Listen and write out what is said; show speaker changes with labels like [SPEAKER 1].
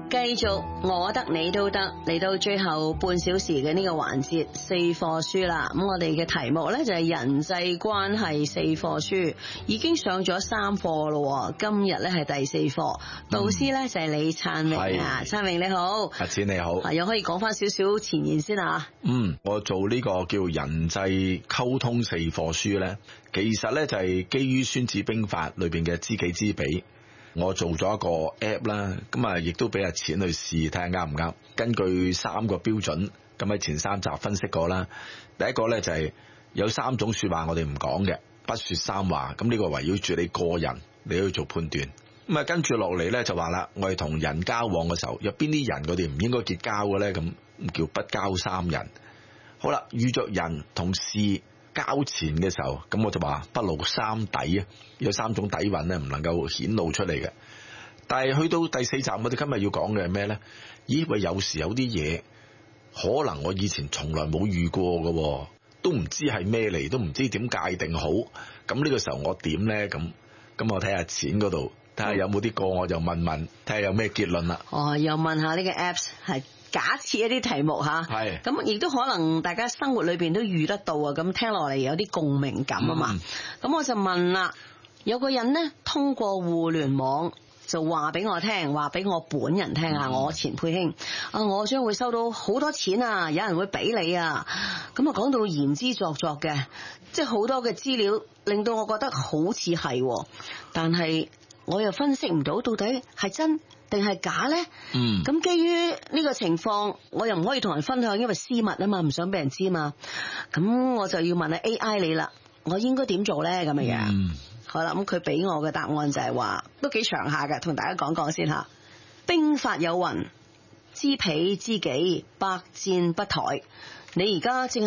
[SPEAKER 1] 繼續我得你都得，嚟到最後半小時嘅呢個環節四課書啦。咁我哋嘅題目呢，就係人際關係四課書，已經上咗3課咯。今日呢係第4課，導師呢就係李燦榮啊，燦榮你好，
[SPEAKER 2] 阿錢你好，
[SPEAKER 1] 又可以講翻少少前言先啊。
[SPEAKER 2] 我做呢個叫人際溝通四課書呢，其實呢就係基於孫子兵法裏邊嘅知己知彼。我做咗一個 app 啦，咁啊亦都俾阿錢去試睇下啱唔啱。根據3個標準，咁喺前3集分析過啦。第一個呢就係有3種說話我哋唔講嘅，不說三話。咁呢個圍繞住你個人，你去做判斷。咁啊跟住落嚟呢就話啦，我哋同人交往嘅時候，有邊啲人我哋唔應該結交嘅呢？咁叫不交三人。好啦，遇着人同事交錢嘅時候，咁我就話不露三底啊，有3種底蘊咧，唔能夠顯露出嚟嘅。但係去到第4集，我哋今日要講嘅係咩呢？咦喂，有時有啲嘢可能我以前從來冇遇過嘅，都唔知係咩嚟，都唔知點界定好。咁呢個時候我點呢？咁我睇下錢嗰度，睇下有冇啲個，我就問問，睇下有咩結論啦。
[SPEAKER 1] 又問下呢個 apps 係假設一啲題目吓，係咁亦都可能大家生活裏邊都遇得到啊，咁聽落嚟有啲共鳴感啊嘛。咁我就問啦，有個人呢，通過互聯網就話俾我聽，話俾我本人聽啊，我錢佩卿啊，我將會收到好多錢啊，有人會俾你啊。咁啊講到言之鑿鑿嘅，即係好多嘅資料，令到我覺得好似係，但係我又分析唔到到底係真定係假呢？咁基於呢個情況，我又唔可以同人分享，因為私密啊嘛，唔想俾人知嘛。咁我就要問下 AI 你啦，我應該點做呢？咁嘅樣。好啦，咁佢俾我嘅答案就係話，都幾長下嘅，同大家講講先吓。兵法有云：知彼知己，百戰不殆。你而家正